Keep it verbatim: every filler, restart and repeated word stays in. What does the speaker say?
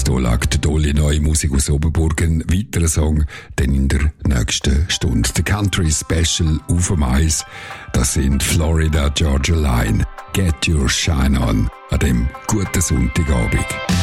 Hier lag der tolle neue Musik aus Oberburg. Ein weiterer Song, dann in der nächsten Stunde. Der Country Special auf dem Eis. Das sind Florida Georgia Line. Get Your Shine On. An dem guten Sonntagabend.